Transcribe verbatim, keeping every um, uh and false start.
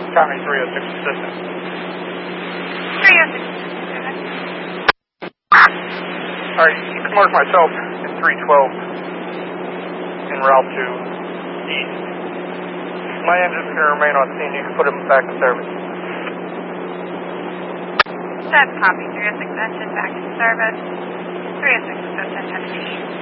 Tommy three oh six assistant. three oh six assistant. Alright, you can mark myself in three twelve en route to east. My engine's going to remain on scene. You can put him back in service. That's copy. three oh six engine back in service. three oh six assistant headed east.